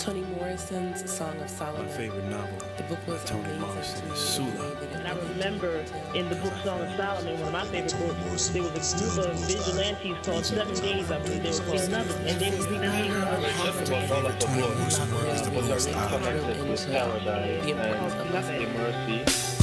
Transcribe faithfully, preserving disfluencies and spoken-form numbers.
Toni Morrison's Song of Solomon. My favorite novel. The book was Toni amazing Morrison to me. is Sula. And I remember in the book Song of Solomon, one of my favorite books, there was a group of vigilantes called Seven Days, I believe they were called, and they would recreate Toni Morrison work is the most iconic. Connected with paradise and mercy.